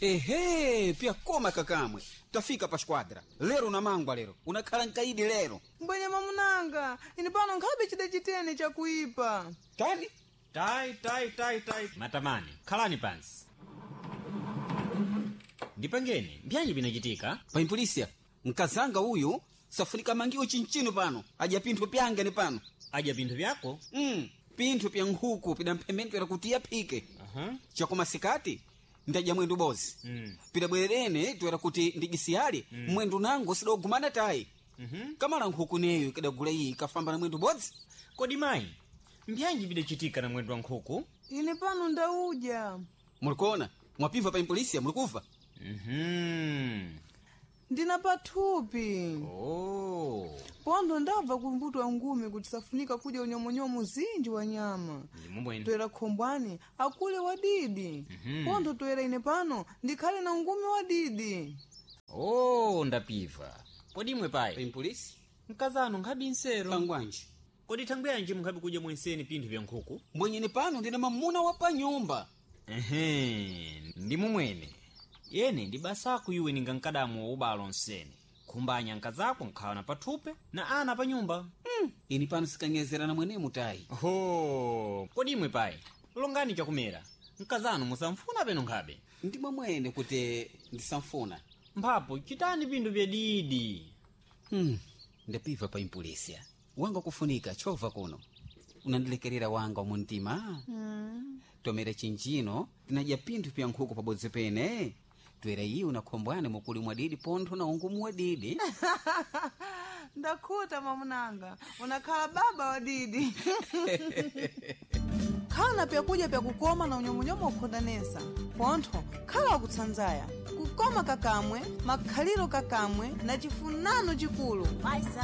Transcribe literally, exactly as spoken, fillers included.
Ehe, pia koma kakamwe. Tafika pa squadra. Lero na mangwa lero. Unakhala nkaidi lero. Mbwenye mamunanga, ini pano nkhabe chida chitene cha kuipa. Tani? Tai, tai, tai, tai. Matamani, khalani pansi. Ndipangeni, mbyanji binachitika? Pa impolisia, nkazanga uyu, safunika mangiwo chinchino pano. Aja pinthu pyange ni pano. Aja pinthu pyako? Mm, pinthu pya nkhuku pida mphemento ya kuti yapike. Aha. Chakoma sikati, ndaja mwendu bozi. Mm. Pida bwerene, tuwera kuti ndigisiyali, mm. mwendu nango sida ugumana tai. Mhm. Kamala nkhuku neyo kada gula iyi kafamba na mwendu bozi. Kodi mayi, mbyanji bidachitika na mwendu wa nkhuku? Ini pano ndauja. Mulikona, mwapiva pa impolisia, mulikuva? Mhm. Ndina pathupi. Oh. Pondo ndabva kumbutwa ngumi kuti safunika kuja unyomonyomo zinji wa nyama. Ndimumwene. Toera khombwani, akule wadidi. Mhm. Pondo toera ine pano, ndikhale na ngumi wadidi. Oh, ndapiva. Kodi mwe Pa payi? impolisia? Mkazano nkhabi nsero. Pangwanji. Kodi thangweyanji mukhabi kuja mwenseni pinthu vya nkhuku? Mwenyeni pano ndina mamuna wa pa nyumba. Ehe, ndimumwene. Yene ndi basaku iwe ninga nkadamu wa ubalo nsene. Kumbanya nkazako nkhawa na pathupe na ana pa nyumba. Mm. Ini pano sikanyezera na mwene mutai. Ho, kodi imwe payi? Longani chakumera. Nkazano musamfuna peno nkhabe. Ndimwe mwene kuti ndisamfuna. Mphapo chitani pinthu vya didi. Hmm. Ndapiva pa impolisia. Wanga kufunika chova kuno. Unandilekerera wanga muntima. Mm. Tomera chinchino, tinaja pinthu pya nkhuku pabodzi pene. Twera iyi unakhombwane mukuli mwadidi pontho na ungumu wadidi. Ndakhuta mamunanga, unakhala baba wadidi. Khala pyakuja pyakukoma na unyomonyomo ukhondanesa. Pontho, khala wakutsanzaya. Kukoma kakamwe, makhaliro kakamwe, na chifunano chikulu.